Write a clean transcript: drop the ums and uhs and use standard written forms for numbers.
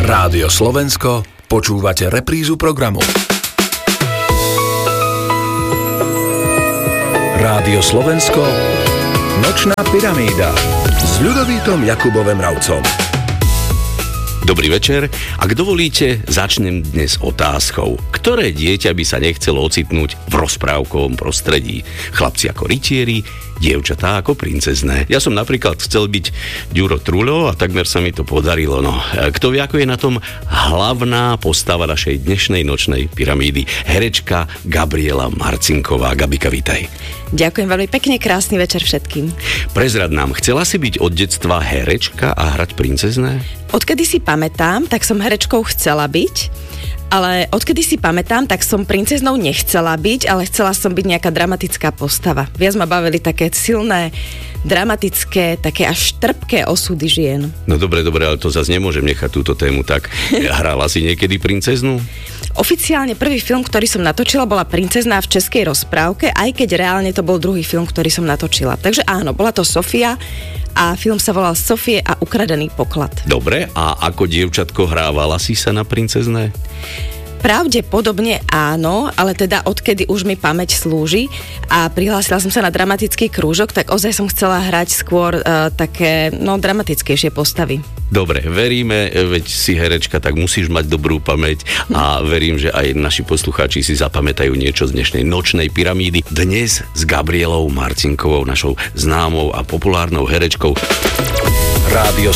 Rádio Slovensko, počúvate reprízu programu. Rádio Slovensko, Nočná pyramída s Ľudovítom Jakubom Mravcom. Dobrý večer. Ak dovolíte, začnem dnes otázkou. Ktoré dieťa by sa nechcelo ocitnúť v rozprávkovom prostredí? Chlapci ako rytieri, dievčatá ako princezné. Ja som napríklad chcel byť Ďuro Trulo a takmer sa mi to podarilo. No, kto vie, ako je na tom hlavná postava našej dnešnej nočnej pyramídy? Herečka Gabriela Marcinková. Gabika, vítaj. Ďakujem veľmi pekne, krásny večer všetkým. Prezrad nám, chcela si byť od detstva herečka a hrať princezné? Odkedy si pamätám, tak som herečkou chcela byť, ale odkedy si pamätám, tak som princeznou nechcela byť, ale chcela som byť nejaká dramatická postava. Viac ma bavili také silné, dramatické, také až trpké osudy žien. No dobre, ale to zase nemôžem nechať túto tému tak. Hrala si niekedy princeznu? Oficiálne prvý film, ktorý som natočila, bola Princezná v českej rozprávke, aj keď reálne to bol druhý film, ktorý som natočila. Takže áno, bola to Sofia a film sa volal Sofie a ukradený poklad. Dobre, a ako dievčatko hrávala si sa na princezné? Pravdepodobne áno, ale teda odkedy už mi pamäť slúži a prihlásila som sa na dramatický krúžok, tak ozaj som chcela hrať skôr také, dramatickejšie postavy. Dobre, veríme, veď si herečka, tak musíš mať dobrú pamäť a verím, že aj naši poslucháči si zapamätajú niečo z dnešnej nočnej pyramídy. Dnes s Gabrielou Marcinkovou, našou známou a populárnou herečkou. Rádio